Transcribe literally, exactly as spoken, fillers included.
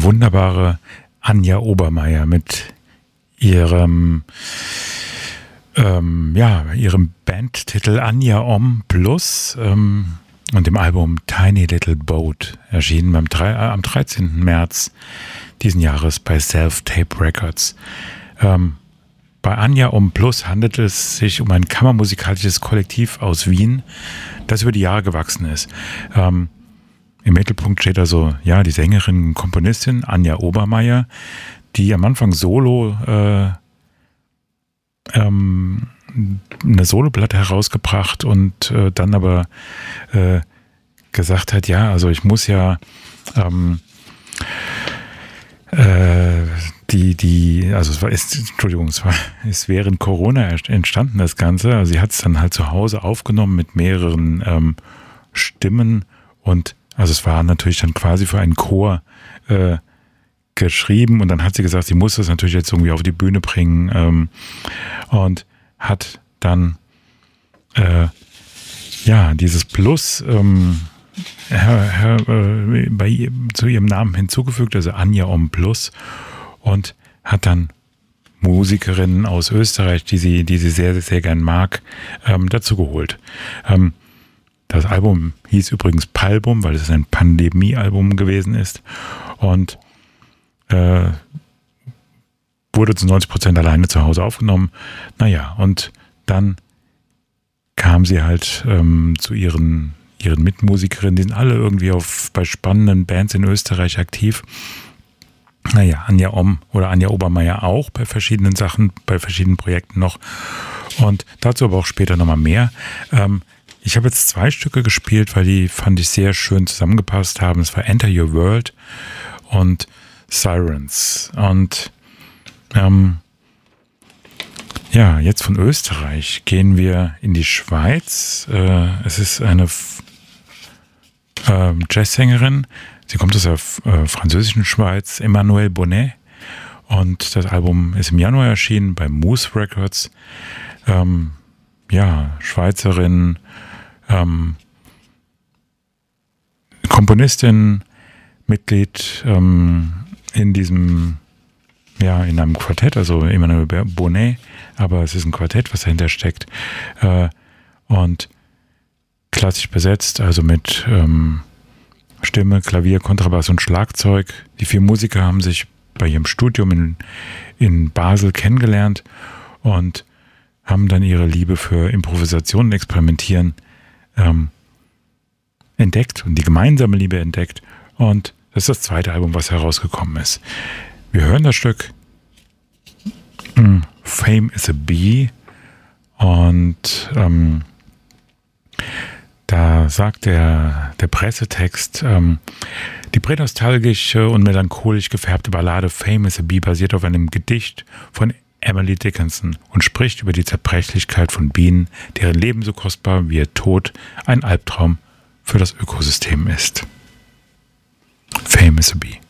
wunderbare Anja Obermeier mit ihrem, ähm, ja, ihrem Bandtitel Anja Om Plus ähm, und dem Album Tiny Little Boat, erschienen beim drei, äh, am dreizehnten März diesen Jahres bei Self-Tape Records. Ähm, bei Anja Om Plus handelt es sich um ein kammermusikalisches Kollektiv aus Wien, das über die Jahre gewachsen ist. Ähm, Im Mittelpunkt steht also ja die Sängerin und Komponistin Anja Obermeier, die am Anfang solo äh, ähm, eine Soloplatte herausgebracht und äh, dann aber äh, gesagt hat, ja, also ich muss ja ähm, äh, die, die, also es war, ist, Entschuldigung, es war, ist während Corona entstanden, das Ganze. Also sie hat es dann halt zu Hause aufgenommen mit mehreren ähm, Stimmen und also es war natürlich dann quasi für einen Chor äh, geschrieben und dann hat sie gesagt, sie muss das natürlich jetzt irgendwie auf die Bühne bringen ähm, und hat dann äh, ja dieses Plus ähm, her, her, äh, bei ihr, zu ihrem Namen hinzugefügt, also Anja Om Plus, und hat dann Musikerinnen aus Österreich, die sie, die sie sehr, sehr gern mag, ähm, dazu geholt. Ähm, das Album hieß übrigens Palbum, weil es ein Pandemie-Album gewesen ist und äh, wurde zu neunzig Prozent alleine zu Hause aufgenommen. Naja, und dann kam sie halt ähm, zu ihren, ihren Mitmusikerinnen, die sind alle irgendwie auf, bei spannenden Bands in Österreich aktiv. Naja, Anja Om oder Anja Obermeier auch bei verschiedenen Sachen, bei verschiedenen Projekten noch. Und dazu aber auch später nochmal mehr. Ähm, ich habe jetzt zwei Stücke gespielt, weil die fand ich sehr schön zusammengepasst haben. Es war Enter Your World und Sirens. Und ähm, ja, jetzt von Österreich gehen wir in die Schweiz. Äh, es ist eine F- äh, Jazzsängerin. Sie kommt aus der äh, französischen Schweiz, Emmanuelle Bonnet. Und das Album ist im Januar erschienen bei Moose Records. Ähm, ja, Schweizerin, ähm, Komponistin, Mitglied ähm, in diesem, ja, in einem Quartett, also Emmanuelle Bonnet, aber es ist ein Quartett, was dahinter steckt. Äh, und klassisch besetzt, also mit ähm, Stimme, Klavier, Kontrabass und Schlagzeug. Die vier Musiker haben sich bei ihrem Studium in, in Basel kennengelernt und haben dann ihre Liebe für Improvisation und Experimentieren ähm, entdeckt und die gemeinsame Liebe entdeckt. Und das ist das zweite Album, was herausgekommen ist. Wir hören das Stück Fame is a Bee und ähm, da sagt der, der Pressetext, ähm, die pränostalgische und melancholisch gefärbte Ballade Fame is a Bee basiert auf einem Gedicht von Emily Dickinson und spricht über die Zerbrechlichkeit von Bienen, deren Leben so kostbar wie ihr Tod ein Albtraum für das Ökosystem ist. Fame is a Bee.